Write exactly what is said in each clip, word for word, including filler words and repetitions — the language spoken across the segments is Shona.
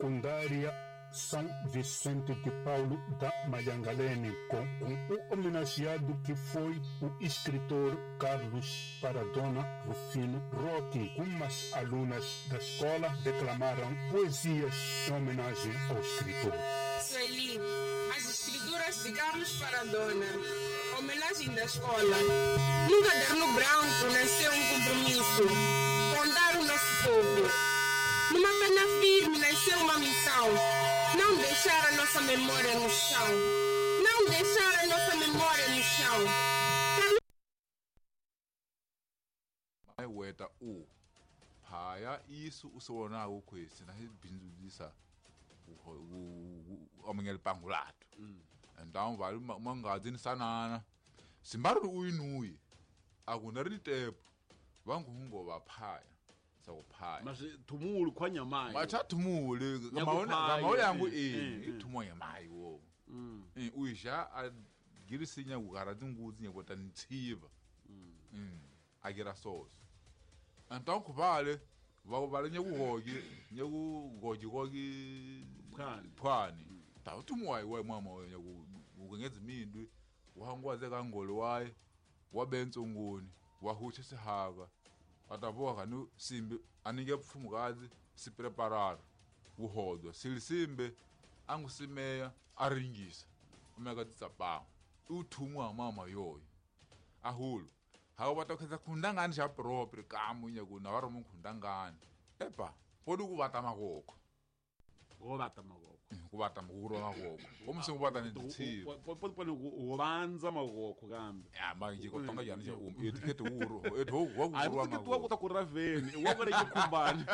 secundária São Vicente de Paulo da Mayangalene, com um homenageado que foi o escritor Carlos Paradona Rufino Roque. Umas alunas da escola declamaram poesias em homenagem ao escritor. Sueli, as escrituras de Carlos Paradona, homenagem da escola. Num caderno branco nasceu um compromisso, contar o nosso povo. Numa pena firme nasceu uma missão, não deixar a nossa memória no chão. Não deixar a nossa memória no chão. Mai weta o phaya isu usona ukwesi na hibindulisa u amengel pangulato. Então vale mangazini sanana. Simbaru uinui. Akunari tepo. Vangu hungo vaphaya. Sakuphaya. Mas tumulu kwa nyamayo. Macha tumulu. Kamaona kamaona yangu eh itumo nyamayo wo. Eh uija agirisinya ugarati nguzi nyakota ntsiva. Mm. Agira sauce. Então kubale vakubale nyakuhoki nyakuhoki koki Phani. phani. Ta utumwayi wayi mama nyaku ukengeza imindwi wahangwaze kangolo waye wabentsunguni wahutshe sihaka atavoka kanu simbi anike pfumukazi siprepararo uhodwa silisimbe angusimeya aringisa umeka titsapanga uthumwa mama yoyo ahulu hawo batokhetsa khundangani xa propre kamu nyaku na varomo khundangani epa podi kuvata makoko Ovata magoko. kuvata mukuru makoko umse kuvata nenditsiva Pode pode uvanza magoko kambe. ya manje kotonga yani cha um etikete uro eto wakuru Aí você que tu makoko akuta kuraveni, wako reke kumbani.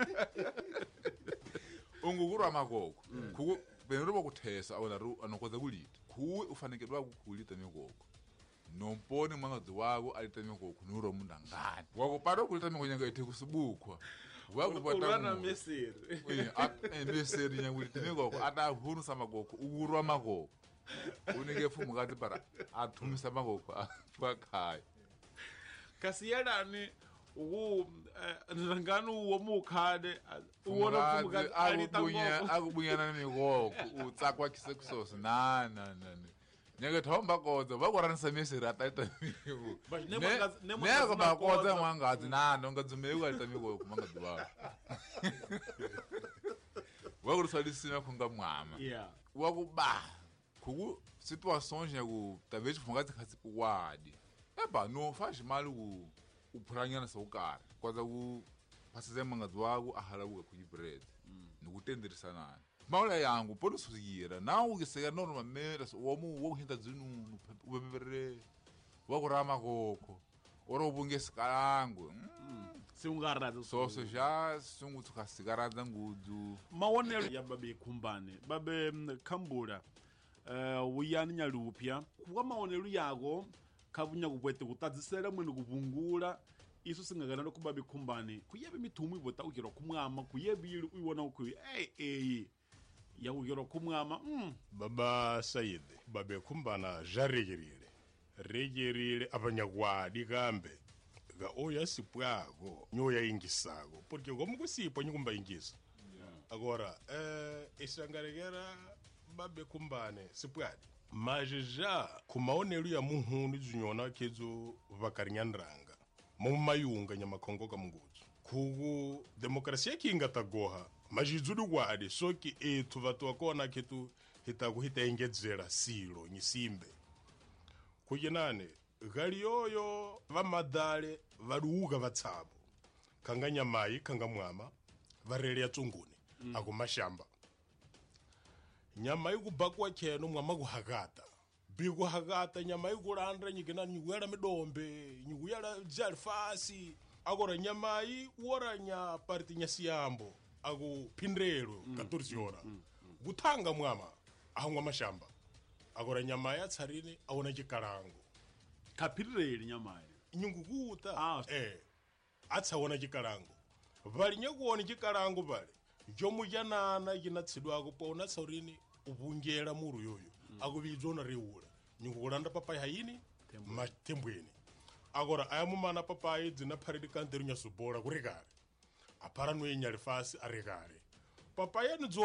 ungukuru makoko kuku benero bokuthesa awona ru anokoza kulita kuwe ufanekelwa ukukhulita mikoko nomponi mwangazi wako alita mikoko nuro mundangani wakupata kulita mikoko nyanga ethe kusibukwa Urana meseri. Eh, at meseri nyangulita mikoko ata hunu samakoko ukurwa makoko unike pfumukati para athumisa makoko akhaya Kasiyana uku nrangano wo mukhade uwona pfumukati pfumukati alita akubunya ngoko. akubunyana nemikoko utsakwa kisekusosi na na na nyeke thomba kodza vakuranisa meseri ataita miku But ne mwangazi- ne mwangazi neko bakodza makodza. mwangazi nano ngadzumeiku alita mikoko mangazi wako wakurisalisina khunga mwama Yeah. wakuba kuku situações nyaku talvez pfumukati khasipuwadi eba no faz mal ku uphuranyana sawukari kodza ku phasize mangazi wako ahalavuka kuyibread nikutenderisana maula yangu podi suyira nawu ukiseka normalmente womu wokuhinda dzinunu ubebere wakurama koko oro ubunge sikalangu Siungaraza sose já sungutsu khasikaradza ngudzu mawonelo ya babe kumbane babe mm, kambula uh, uyani nyalupya kuwa mawonelo yako kavunya kubwete kutadzisela mwene kuvungula iso singakana no kubabe kumbane kuyebe mithumu ibota ukiro kumwama kuyebile uyiwona ukhuyi hey hey ya ukiro kumwama mm. Baba Said babe kumbana jaregerire regerire abanyagwadi kambe ga oya sipwago nyoya ingisago porque como kusipo nyumba ingisa agora eh isangaregera babe kumbane sipwadi majeja kumaonelo ya muhundu zinyona kezo vakarinyandranga mu mayunga nyamakongo ka mungudzo kugu demokrasia kinga tagoha majizudu gwadi soki etu vatu wakona ketu hitaku hitaengedzera silo nyisimbe kujenane gali yoyo vamadale valuuga vatsavo kanga nyamayi kanga mwama varele ya tsunguni mm. ako mashamba nyama ikubakwa cheno mwama kuhakata biku hakata nyama ikulanda nyikena nyikuyala midombe nyikuyala zalifasi akora nyamayi woranya parti nyasiyambo ako pindrelo mm. katorzi ora mm. mm. kuthanga mwama ahangwa mashamba akora nyamayi atsarini awona chikalango kapireli nyamayi nyungukuta Ah. eh atsawona chikalango vali nyakuona chikalango vale jomujanana jinatsidwako pona saurini ubungela muru yoyo mm. akuvidzona reula nyungukulanda papai hayini matembweni agora ayamumana papai dzina pharidi kanteru nyasubola kurekare apara noyenyalifasi arekare papai anu